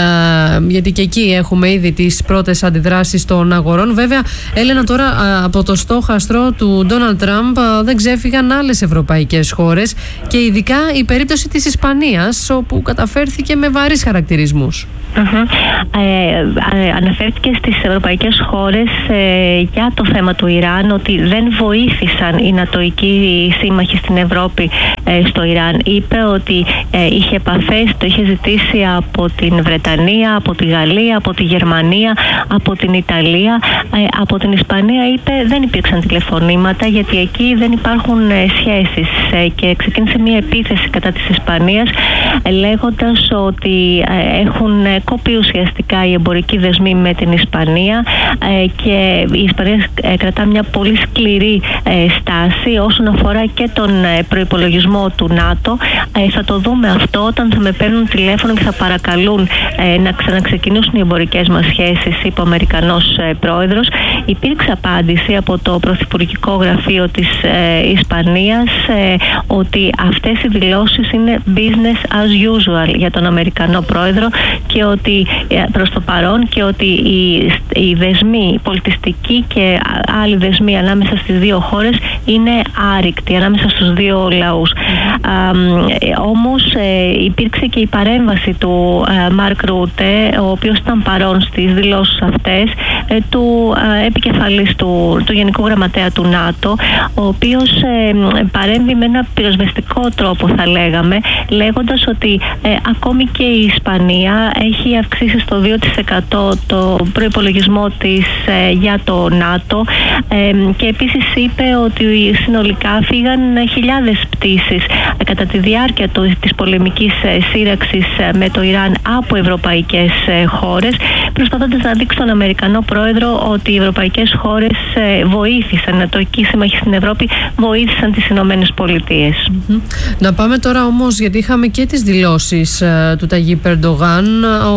γιατί και εκεί έχουμε ήδη τις πρώτες αντιδράσεις των αγορών. Βέβαια, Έλενα, τώρα από το στόχαστρο του Ντόναλντ Τραμπ δεν ξέφυγαν άλλες ευρωπαϊκές χώρες και ειδικά η περίπτωση της Ισπανίας, όπου καταφέρθηκε με βαρύς χαρακτηρισμούς. Uh-huh. Ε, ε, αναφέρθηκε στις ευρωπαϊκές χώρες ε, για το θέμα του Ιράν, ότι δεν βοήθησαν οι νατοικοί σύμμαχοι στην Ευρώπη ε, στο Ιράν. Είπε ότι ε, είχε επαφές, το είχε ζητήσει από την Βρετανία, από τη Γαλλία, από τη Γερμανία, από την Ιταλία. Ε, από την Ισπανία είπε δεν υπήρξαν τηλεφωνήματα, γιατί εκεί δεν υπάρχουν ε, σχέσεις, ε, και ξεκίνησε μια επίθεση κατά της Ισπανίας, ε, λέγοντας ότι ε, έχουν ε, κοπεί ουσιαστικά οι εμπορικοί δεσμοί με την Ισπανία, ε, και η Ισπανία ε, κρατά μια πολύ σκληρή ε, στάση όσον αφορά και τον ε, προϋπολογισμό του ΝΑΤΟ. Ε, θα το δούμε αυτό όταν θα με παίρνουν τηλέφωνο και θα παρακαλούν ε, να ξαναξεκινήσουν οι εμπορικές μας σχέσεις, είπε ο Αμερικανός ε, πρόεδρος. Υπήρξε απάντηση από το Πρωθυπουργικό Γραφείο της ε, Ισπανίας ε, ότι αυτές οι δηλώσεις είναι business as usual για τον Αμερικανό πρόεδρο, και ότι προς το παρόν και ότι οι, οι δεσμοί, οι πολιτιστικοί και άλλοι δεσμοί ανάμεσα στις δύο χώρες είναι άρρηκτοι, ανάμεσα στους δύο λαούς. Mm-hmm. Α, όμως ε, υπήρξε και η παρέμβαση του ε, Μάρκ Ρούτε, ο οποίος ήταν παρόν στις δηλώσεις αυτές, ε, του ε, επικεφαλής του, του Γενικού Γραμματέα του ΝΑΤΟ, ο οποίος ε, παρέμβει με ένα πυροσβεστικό τρόπο, θα λέγαμε, λέγοντας ότι ε, ακόμη και η Ισπανία έχει αυξήσει στο δύο τοις εκατό το προϋπολογισμό της ε, για το ΝΑΤΟ, ε, και επίσης είπε ότι συνολικά φύγαν χιλιάδες πτήσεις ε, κατά τη διάρκεια το, της πολεμικής ε, σύραξης ε, με το Ιράν από ευρωπαϊκές ε, χώρες, προσπαθώντας να δείξει στον Αμερικανό πρόεδρο ότι οι ευρωπαϊκές χώρες ε, βοήθησαν, νατοικοί σύμμαχοι στην Ευρώπη βοήθησαν τις Ηνωμένες Πολιτείες. Mm-hmm. Να πάμε τώρα όμως, γιατί είχαμε και τις δηλώσεις ε, του Ταγίπ Ερντογάν.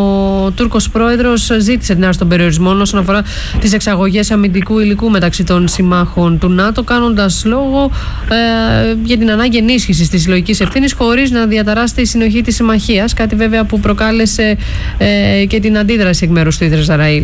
Ο Τούρκος πρόεδρος ζήτησε την άρση των περιορισμών όσον αφορά τις εξαγωγές αμυντικού υλικού μεταξύ των συμμάχων του ΝΑΤΟ, κάνοντας λόγο ε, για την ανάγκη ενίσχυσης της συλλογικής ευθύνης χωρίς να διαταράσσεται η συνοχή της συμμαχίας, κάτι βέβαια που προκάλεσε ε, και την αντίδραση εκ μέρους του Ισραήλ.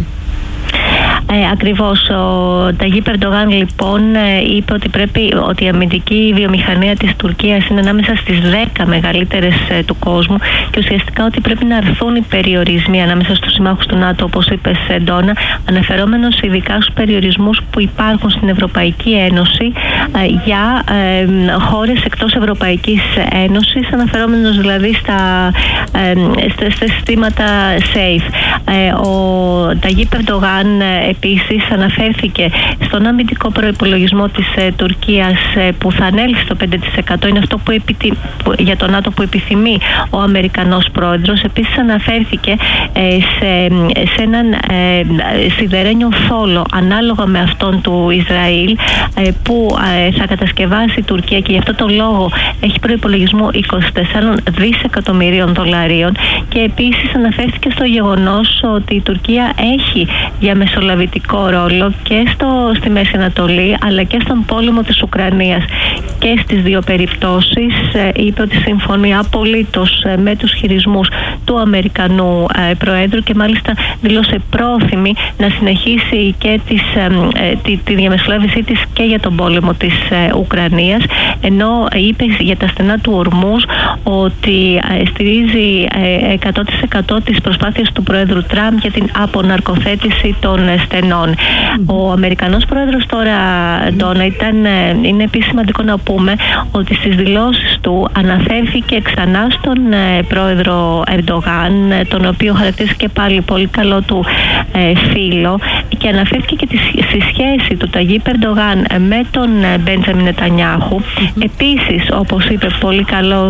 Ε, ακριβώς. Ο Ταγίπ Ερντογάν λοιπόν ε, είπε ότι, πρέπει, ότι η αμυντική βιομηχανία της Τουρκίας είναι ανάμεσα στις δέκα μεγαλύτερες ε, του κόσμου, και ουσιαστικά ότι πρέπει να αρθούν οι περιορισμοί ανάμεσα στους συμμάχους του ΝΑΤΟ, όπως είπες, Ντόνα, αναφερόμενος ειδικά στους περιορισμούς που υπάρχουν στην Ευρωπαϊκή Ένωση ε, για ε, χώρες εκτός Ευρωπαϊκής Ένωσης, αναφερόμενος δηλαδή στα, ε, στα, στα συστήματα SAFE. Ε, ο Ταγίπ Ερντογάν ε, επίσης αναφέρθηκε στον αμυντικό προϋπολογισμό της ε, Τουρκίας ε, που θα ανέλθει στο πέντε τοις εκατό, είναι αυτό που επιτι... που, για το ΝΑΤΟ που επιθυμεί ο Αμερικανός πρόεδρος. Επίσης αναφέρθηκε ε, σε, σε έναν ε, σιδερένιο θόλο ανάλογα με αυτόν του Ισραήλ ε, που ε, θα κατασκευάσει η Τουρκία, και γι' αυτό το λόγο έχει προϋπολογισμό είκοσι τέσσερα δισεκατομμυρίων δολαρίων, και επίσης αναφέρθηκε στο γεγονός ότι η Τουρκία έχει για μεσολαβητικό ρόλο και στο, στη Μέση Ανατολή αλλά και στον πόλεμο της Ουκρανίας. Και στις δύο περιπτώσεις ε, είπε ότι συμφωνεί απολύτως ε, με τους χειρισμούς του Αμερικανού ε, Προέδρου, και μάλιστα δηλώσε πρόθυμη να συνεχίσει και τις, ε, ε, τη, τη διαμεσολάβησή της και για τον πόλεμο της ε, Ουκρανίας, ενώ ε, είπε για τα στενά του Ορμούζ ότι ε, στηρίζει ε, εκατό τοις εκατό τις προσπάθειες του Προέδρου Τραμπ για την αποναρκοθέτηση των στενών. Mm. Ο Αμερικανός Πρόεδρος τώρα, Ντόνα, ήταν, είναι επίσης σημαντικό να πούμε ότι στις δηλώσεις του αναφέρθηκε ξανά στον ε, Πρόεδρο Ερντογάν, τον οποίο χαρακτήρισε και πάλι πολύ καλό του ε, φίλο, και αναφέρθηκε και τη, στη σχέση του Ταγίπ Ερντογάν με τον Μπέντζαμιν Νετανιάχου. Mm-hmm. Επίσης, όπως είπε, πολύ καλό φίλο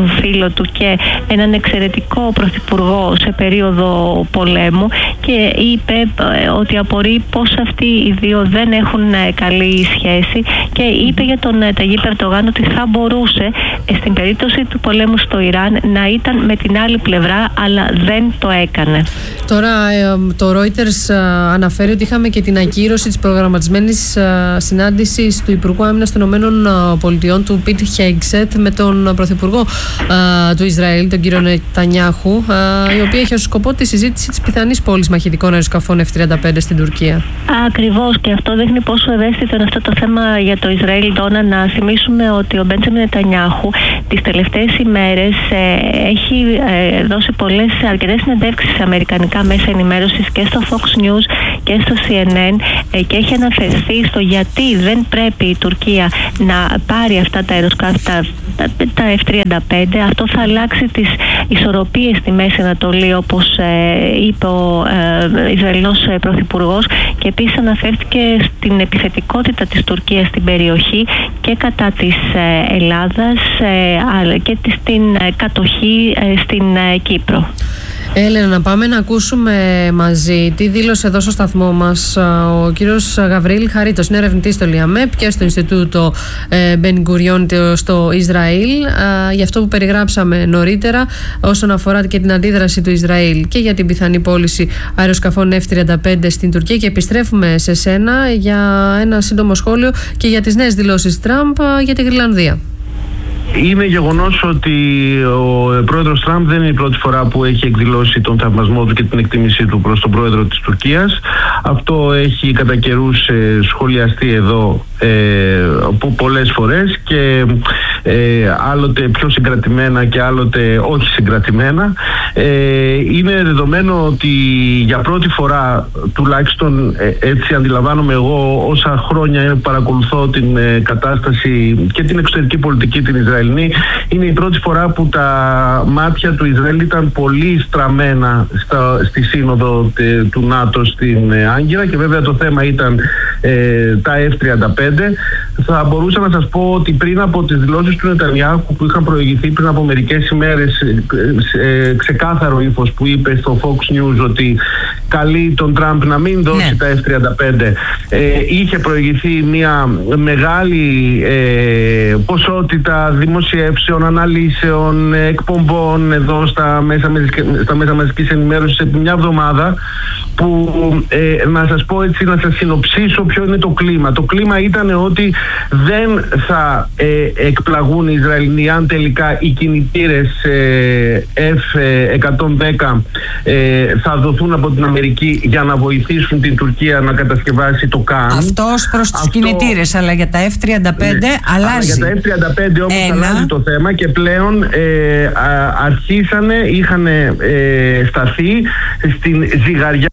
φίλο του και έναν εξαιρετικό πρωθυπουργό σε περίοδο πολέμου, και είπε ότι απορεί πως αυτοί οι δύο δεν έχουν καλή σχέση, και είπε για τον Ταγίπ Ερντογάν ότι θα μπορούσε στην περίπτωση του πολέμου στο Ιράν να ήταν με την άλλη πλευρά, αλλά δεν το έκανε. Τώρα το Reuters αναφέρει ότι είχαμε και την ακύρωση της προγραμματισμένης συνάντησης του Υπουργού Άμυνας των ΗΠΑ, του Πιτ Χέγκσετ, με τον Πρωθυπουργό του Ισραήλ, τον κύριο Νετανιάχου, η οποία έχει ως σκοπό τη συζήτηση της πιθανής πώλησης μαχητικών αεροσκαφών εφ τριάντα πέντε στην Τουρκία. Ακριβώς, και αυτό δείχνει πόσο ευαίσθητο είναι αυτό το θέμα για το Ισραήλ. Τώρα να θυμίσουμε ότι ο Μπέντζαμιν Νετανιάχου τις τελευταίες ημέρες ε, έχει ε, δώσει πολλές, αρκετές συνεντεύξεις σε αμερικανικά μέσα ενημέρωσης και στο Fox News και στο σι εν εν, ε, και έχει αναφερθεί στο γιατί δεν πρέπει η Τουρκία να πάρει αυτά τα αεροσκάφη, τα, τα, τα εφ τριάντα πέντε. Αυτό θα αλλάξει τις ισορροπίες στη Μέση Ανατολή, όπως ε, είπε ο ε, Ισραηλινός ε, Πρωθυπουργός, και επίσης αναφέρθηκε στην επιθετικότητα της Τουρκίας στην περιοχή και κατά της ε, Ελλάδας ε, και στην ε, κατοχή ε, στην ε, Κύπρο. Έλενα, να πάμε να ακούσουμε μαζί τι δήλωσε εδώ στο σταθμό μας ο κύριος Γαβρίλ Χαρίτος. Είναι ερευνητής στο ΛΙΑΜΕΠ και στο Ινστιτούτο Μπεν Γκουριόν στο Ισραήλ, για αυτό που περιγράψαμε νωρίτερα όσον αφορά και την αντίδραση του Ισραήλ και για την πιθανή πώληση αεροσκαφών εφ τριάντα πέντε στην Τουρκία. Και επιστρέφουμε σε σένα για ένα σύντομο σχόλιο και για τις νέες δηλώσεις Τραμπ για τη Γροιλανδία. Είναι γεγονός ότι ο πρόεδρος Τραμπ δεν είναι η πρώτη φορά που έχει εκδηλώσει τον θαυμασμό του και την εκτίμησή του προς τον πρόεδρο της Τουρκίας. Αυτό έχει κατά καιρούς ε, σχολιαστεί εδώ ε, πολλές φορές και ε, άλλοτε πιο συγκρατημένα και άλλοτε όχι συγκρατημένα. Ε, είναι δεδομένο ότι για πρώτη φορά, τουλάχιστον ε, έτσι αντιλαμβάνομαι εγώ όσα χρόνια παρακολουθώ την ε, κατάσταση και την εξωτερική πολιτική την Ισραηλινή, είναι η πρώτη φορά που τα μάτια του Ισραήλ ήταν πολύ στραμμένα στα, στη σύνοδο τε, του ΝΑΤΟ στην ε, Άγκυρα, και βέβαια το θέμα ήταν ε, τα εφ τριάντα πέντε. Θα μπορούσα να σας πω ότι πριν από τις δηλώσεις του Νετανιάχου που είχαν προηγηθεί πριν από μερικές ημέρες, ε, ε, ξεκάθαρο ύφος που είπε στο Fox News ότι καλεί τον Τραμπ να μην δώσει ναι. τα εφ τριάντα πέντε, ε, είχε προηγηθεί μια μεγάλη ε, ποσότητα δημοσιεύσεων, αναλύσεων, εκπομπών εδώ στα μέσα, στα μέσα μαζικής ενημέρωσης σε μια εβδομάδα που ε, να σας πω έτσι, να σας συνοψίσω ποιο είναι το κλίμα. Το κλίμα ήταν ότι δεν θα ε, εκπλαγούν οι Ισραηλινοί αν τελικά οι κινητήρες ε, εφ εκατόν δέκα ε, θα δοθούν από την Αμερική για να βοηθήσουν την Τουρκία να κατασκευάσει το ΚΑΝ. Αυτός προς τους Αυτό... κινητήρες, αλλά για τα εφ τριάντα πέντε ναι. αλλάζει. Για τα εφ τριάντα πέντε όμως Ένα. αλλάζει το θέμα και πλέον ε, α, αρχίσανε, είχαν ε, σταθεί στην ζυγαριά.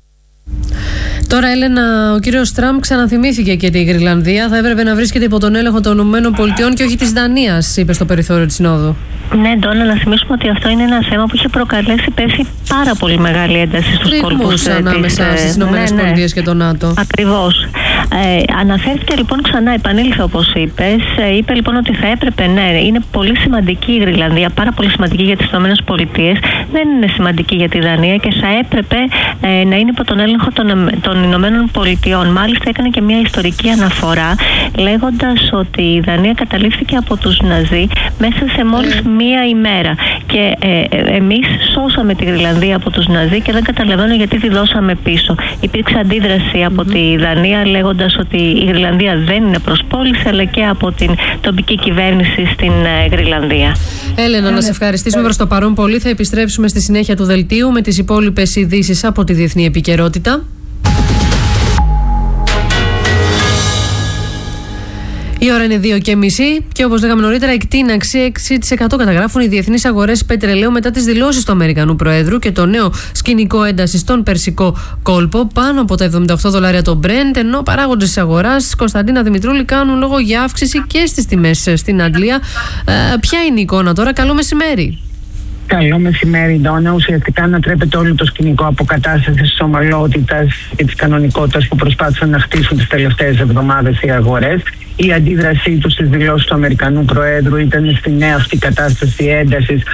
Τώρα, Έλενα, ο κύριος Τραμπ ξαναθυμήθηκε και τη Γροιλανδία. Θα έπρεπε να βρίσκεται υπό τον έλεγχο των ΗΠΑ και όχι της Δανίας, είπε στο περιθώριο της Συνόδου. Ναι, Ντόνα, να θυμίσουμε ότι αυτό είναι ένα θέμα που είχε προκαλέσει πέρσι πάρα πολύ μεγάλη ένταση στους κόλπους ανάμεσα της, στις ΗΠΑ ναι, ναι. και το ΝΑΤΟ. Ακριβώς. Ε, αναφέρθηκε λοιπόν ξανά, επανήλθε όπως είπες. Ε, είπε λοιπόν ότι θα έπρεπε, ναι, είναι πολύ σημαντική η Γροιλανδία, πάρα πολύ σημαντική για τις ΗΠΑ. Δεν είναι σημαντική για τη Δανία και θα έπρεπε ε, να είναι υπό τον έλεγχο των, των Ηνωμένων Πολιτειών. Μάλιστα έκανε και μια ιστορική αναφορά λέγοντας ότι η Δανία καταλήφθηκε από τους Ναζί μέσα σε μόλις mm. μία ημέρα. Και ε, ε, εμείς σώσαμε τη Γροιλανδία από τους Ναζί και δεν καταλαβαίνω γιατί τη δώσαμε πίσω. Υπήρξε αντίδραση από mm-hmm. τη Δανία λέγοντας ότι η Γροιλανδία δεν είναι προς πώληση, αλλά και από την τοπική κυβέρνηση στην ε, Γροιλανδία. Έλενα, να σε ευχαριστήσουμε προς το παρόν πολύ. Θα επιστρέψουμε στη συνέχεια του δελτίου με τις υπόλοιπες ειδήσεις από τη διεθνή επικαιρότητα. Η ώρα είναι δύο και μισή και όπως λέγαμε νωρίτερα, εκτείναξη έξι τοις εκατό καταγράφουν οι διεθνείς αγορές πετρελαίου μετά τις δηλώσεις του Αμερικανού Προέδρου και το νέο σκηνικό ένταση στον Περσικό κόλπο. Πάνω από τα εβδομήντα οκτώ δολάρια το Brent, ενώ παράγοντες της αγοράς, Κωνσταντίνα Δημητρούλη, κάνουν λόγο για αύξηση και στις τιμές στην Αγγλία. Ε, ποια είναι η εικόνα τώρα? Καλό μεσημέρι. Καλό μεσημέρι, Ντόνα. Ουσιαστικά ανατρέπεται όλο το σκηνικό αποκατάστασης της ομαλότητας και της κανονικότητας που προσπάθησαν να χτίσουν τις τελευταίες εβδομάδες οι αγορές. η αντίδρασή του στις δηλώσεις του Αμερικανού Προέδρου ήταν στη νέα αυτή κατάσταση έντασης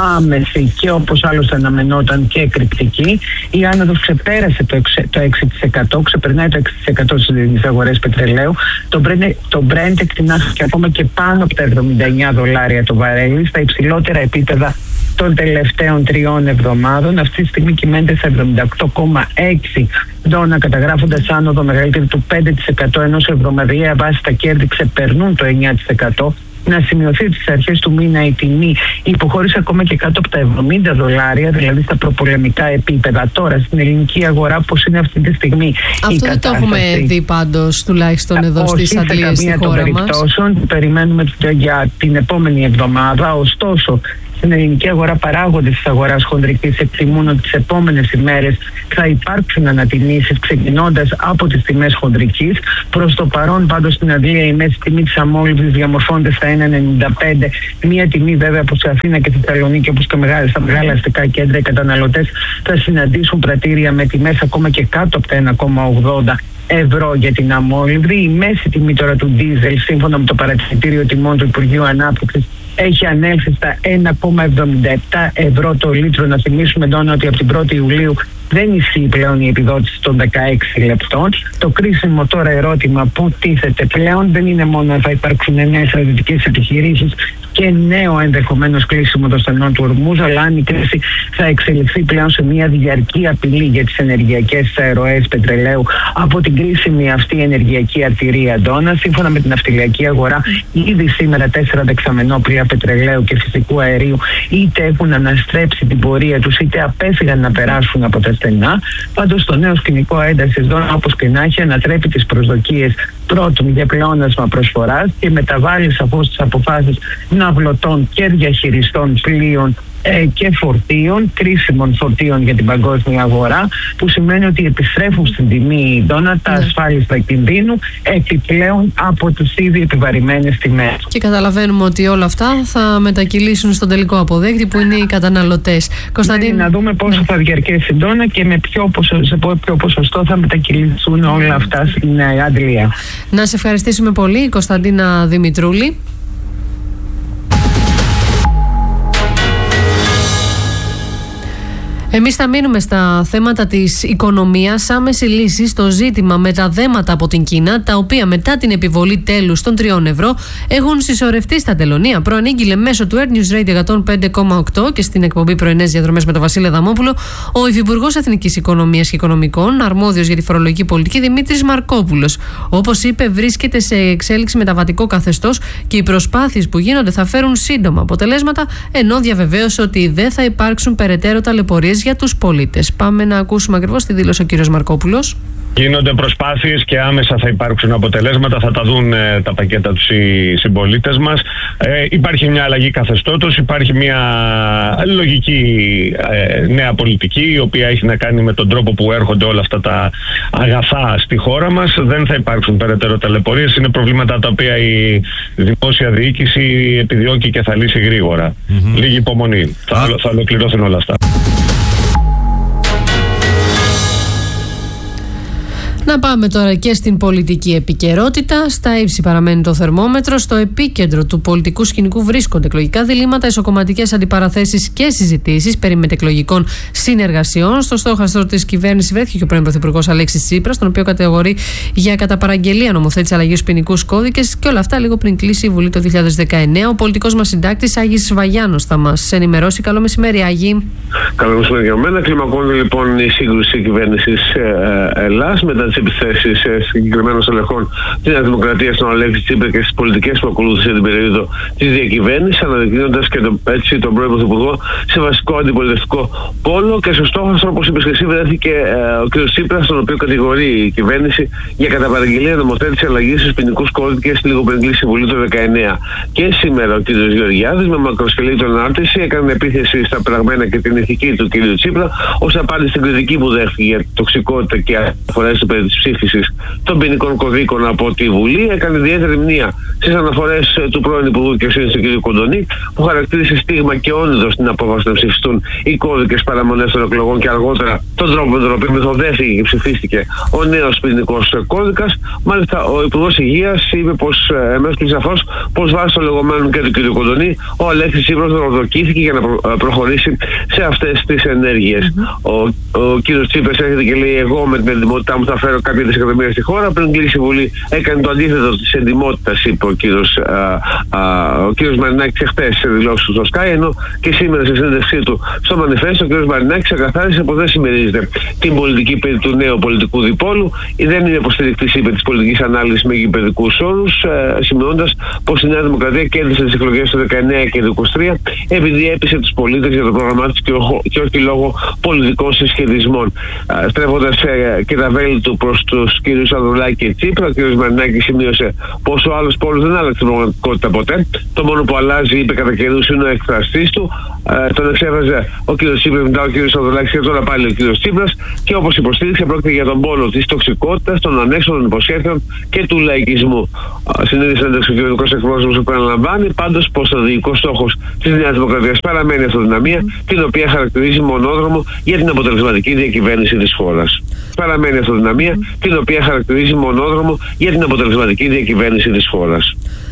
άμεση και όπως άλλωστε αναμενόταν και εκρηκτική. Η άνοδος ξεπέρασε το έξι τοις εκατό, ξεπερνάει το έξι τοις εκατό στις αγορές πετρελαίου. Το Brent, το Brent εκτινάχθηκε ακόμα και πάνω από τα εβδομήντα εννιά δολάρια το βαρέλι, στα υψηλότερα επίπεδα των τελευταίων τριών εβδομάδων. Αυτή τη στιγμή κυμαίνεται στα εβδομήντα οκτώ κόμμα έξι δόνα, καταγράφοντας άνοδο μεγαλύτερη του πέντε τοις εκατό, ενώ σε εβδομαδιαία βάση τα κέρδη ξεπερνούν το εννιά τοις εκατό. Να σημειωθεί ότι στις αρχές του μήνα η τιμή υποχώρησε ακόμα και κάτω από τα εβδομήντα δολάρια, δηλαδή στα προπολεμικά επίπεδα. Τώρα στην ελληνική αγορά πώς είναι αυτή τη στιγμή αυτό η δεν κατάσταση? Το έχουμε δει πάντως τουλάχιστον εδώ όχι, στις αντλίες στη χώρα μας. Περιμένουμε για την επόμενη εβδομάδα, ωστόσο στην ελληνική αγορά παράγοντες της αγοράς χονδρικής εκτιμούν ότι τις επόμενες ημέρες θα υπάρξουν ανατιμήσεις ξεκινώντας από τις τιμές χονδρικής. Προς το παρόν πάντως στην αντλία η μέση τιμή της αμόλυβδης διαμορφώνεται στα ένα κόμμα ενενήντα πέντε. Μία τιμή βέβαια που σε Αθήνα και Θεσσαλονίκη, όπως και στα μεγάλα αστικά κέντρα, οι καταναλωτές θα συναντήσουν πρατήρια με τιμές ακόμα και κάτω από τα ένα κόμμα ογδόντα ευρώ για την αμόλυβδη. Η μέση τιμή τώρα του ντίζελ, σύμφωνα με το παρατηρητήριο τιμών του Υπουργείου Ανάπτυξης, έχει ανέλθει στα ένα κόμμα εβδομήντα επτά ευρώ το λίτρο. Να θυμίσουμε τώρα ότι από την πρώτη Ιουλίου δεν ισχύει πλέον η επιδότηση των δεκαέξι λεπτών. Το κρίσιμο τώρα ερώτημα που τίθεται πλέον δεν είναι μόνο αν θα υπάρξουν νέες στρατιωτικές επιχειρήσεις και νέο ενδεχομένως κλείσιμο των στενών του Ορμούζ, αλλά αν η κρίση θα εξελιχθεί πλέον σε μια διαρκή απειλή για τις ενεργειακές ροές πετρελαίου από την κρίσιμη αυτή ενεργειακή αρτηρία Ντόνα. Σύμφωνα με την ναυτιλιακή αγορά, ήδη σήμερα τέσσερα δεξαμενόπλοια πετρελαίου και φυσικού αερίου είτε έχουν αναστρέψει την πορεία τους είτε απέφυγαν να περάσουν από τα στενά. Πάντως το νέο σκηνικό έντασης Ντόνα, όπως και να έχει, ανατρέπει τις προσδοκίες πρώτον για πλεόνασμα προσφοράς και μεταβάλλει σαφώς τις αποφάσεις ναυλωτών και διαχειριστών πλοίων ε, και φορτίων, κρίσιμων φορτίων για την παγκόσμια αγορά, που σημαίνει ότι επιστρέφουν στην τιμή Ντόνα τα ασφάλιστα κινδύνου επιπλέον από τις ήδη επιβαρημένες τιμές. Και καταλαβαίνουμε ότι όλα αυτά θα μετακυλήσουν στον τελικό αποδέκτη που είναι οι καταναλωτές. Κωνσταντίν... Να δούμε πόσο ναι. θα διαρκέσει η Ντόνα και με ποιο, ποσο, σε ποιο ποσοστό θα μετακυλήσουν όλα αυτά στην αντλία. Να σε ευχαριστήσουμε πολύ, Κωνσταντίνα Δημητρούλη. Εμείς θα μείνουμε στα θέματα της οικονομίας. Άμεση λύση στο ζήτημα με τα δέματα από την Κίνα, τα οποία μετά την επιβολή τέλους των τριών ευρώ έχουν συσσωρευτεί στα τελωνεία. Προανήγγειλε μέσω του Air News Radio εκατόν πέντε κόμμα οκτώ και στην εκπομπή Πρωινές Διαδρομές με τον Βασίλη Δαμόπουλο ο Υφυπουργός Εθνικής Οικονομίας και Οικονομικών, αρμόδιος για τη φορολογική πολιτική, Δημήτρης Μαρκόπουλος. Όπως είπε, βρίσκεται σε εξέλιξη μεταβατικό καθεστώς και οι προσπάθειες που γίνονται θα φέρουν σύντομα αποτελέσματα, ενώ διαβεβαίωσε ότι δεν θα υπάρξουν περαιτέρω ταλαιπωρίες για τους πολίτες. Πάμε να ακούσουμε ακριβώς τι δήλωσε ο κύριος Μαρκόπουλος. Γίνονται προσπάθειες και άμεσα θα υπάρξουν αποτελέσματα, θα τα δουν ε, τα πακέτα τους οι συμπολίτες μας. Ε, υπάρχει μια αλλαγή καθεστώτος, υπάρχει μια λογική ε, νέα πολιτική, η οποία έχει να κάνει με τον τρόπο που έρχονται όλα αυτά τα αγαθά στη χώρα μας. Δεν θα υπάρξουν περαιτέρω ταλαιπωρίες, είναι προβλήματα τα οποία η δημόσια διοίκηση επιδιώκει και θα λύσει γρήγορα. Mm-hmm. Λίγη υπομονή, θα, θα ολοκληρωθούν όλα αυτά. Να πάμε τώρα και στην πολιτική επικαιρότητα. Στα ύψη παραμένει το θερμόμετρο. Στο επίκεντρο του πολιτικού σκηνικού βρίσκονται εκλογικά διλήμματα, ισοκομματικές αντιπαραθέσεις και συζητήσεις περί μετεκλογικών συνεργασιών. Στο στόχαστρο της κυβέρνησης βρέθηκε και ο πρώην Πρωθυπουργός Αλέξης Τσίπρας, τον οποίο κατηγορεί για κατά παραγγελία νομοθέτηση αλλαγής στους ποινικούς κώδικες, και όλα αυτά λίγο πριν κλείσει η Βουλή το δύο χιλιάδες δεκαεννέα. Ο πολιτικός μας συντάκτης Άγης Βαγιάνος θα μας ενημερώσει. Καλό μεσημέρι, Άγη. Καλό μεσημέρι για μένα. Κλιμακώνει λοιπόν η σύγκρουση κυβέρνησης ε, Ελλάς μετά τις επιθέσεις συγκεκριμένων στελεχών της Νέας Δημοκρατίας στον Αλέξη Τσίπρα και στις πολιτικές που ακολούθησε την περίοδο της διακυβέρνησης, αναδεικνύοντας και το, έτσι τον πρώην Πρωθυπουργό σε βασικό αντιπολιτευτικό πόλο. Και στο στόχαστρο, όπως είπες και εσύ, βρέθηκε ε, ο κ. Τσίπρας, τον οποίο κατηγορεί η κυβέρνηση για κατά παραγγελία νομοθέτηση αλλαγής στους ποινικούς κώδικες λίγο πριν κλείσει η Βουλή το δεκαεννέα. Και σήμερα ο κ. Γεωργιάδης, με μακροσκελή τον ανάρτηση, έκανε επίθεση στα πραγμένα και την ηθική του κ. Τσίπρα, ως απάντηση στην κριτική που δέχτηκε για τοξικότητα και αφορές του περί της ψήφισης των ποινικών κωδίκων από τη Βουλή. Έκανε ιδιαίτερη μνήα στις αναφορές του πρώην Υπουργού Δικαιοσύνης του κ. Κοντονή, που χαρακτήρισε στίγμα και όνειδο στην απόφαση να ψηφιστούν οι κώδικες παραμονές των εκλογών και αργότερα τον τρόπο με τον οποίο μεθοδεύτηκε και ψηφίστηκε ο νέος ποινικός κώδικας. Μάλιστα, ο Υπουργός Υγείας είπε πως, εμέσως και σαφώς, πως βάσει των λεγόμενων και του κ. Κοντονή, ο Αλέξης Τσίπρας δωροδοκήθηκε για να προ, προχωρήσει σε αυτές τις ενέργειες. Mm-hmm. Ο, ο κ. Τσίπρας έρχεται και λέει: εγώ με την εντιμότητά μου θα φέρω κάποια δισεκατομμύρια στη χώρα. Πριν κλείσει η Βουλή, έκανε το αντίθετο της εντιμότητας, είπε ο κ. ο κ. Μαρινάκης εχθές σε δηλώσεις του στο Sky, ενώ και σήμερα σε συνέντευξή του στο Μανιφέστο ο κ. Μαρινάκης ξεκαθάρισε πως δεν συμμερίζεται την πολιτική περί του νέου πολιτικού διπόλου, δεν είναι υποστηρικτής, είπε, της πολιτικής ανάλυσης με γηπαιδικούς όρους, ε, σημειώνοντας πως η Νέα Δημοκρατία κέρδισε τις εκλογές του δεκαεννέα και του είκοσι τρία επειδή έπεισε τους πολίτες για το πρόγραμμά της και, και όχι λόγω πολιτικών συσχετισμών. Ε, στρέφοντας ε, και τα βέλη του προς τους κ. Ανδρουλάκη και Τσίπρα, ο κ. Μαρινάκης σημείωσε πως ο άλλος πόλος δεν άλλαξε την πραγματικότητα ποτέ. Το μόνο που αλλάζει, είπε, κατά καιρούς είναι ο εκφραστής του. Ε, τον εξέφραζε ο κ. Τσίπρας, μετά ο κ. Ανδρουλάκης και τώρα πάλι ο κ. Τσίπρας, και όπως υποστήριξε, πρόκειται για τον πόλο της τοξικότητας, των ανέξοδων υποσχέσεων και του λαϊκισμού. Στην ίδια συνέντευξη ο κυβερνητικός εκπρόσωπος επαναλαμβάνει πάντως πως ο στρατηγικός στόχος της Νέας Δημοκρατίας παραμένει η αυτοδυναμία, την οποία χαρακτηρίζει μονόδρομο για την αποτελεσματική διακυβέρνηση της χώρας. Παραμένει η αυτοδυναμία, την οποία χαρακτηρίζει μονόδρομο για την αποτελεσματική διακυβέρνηση της χώρας.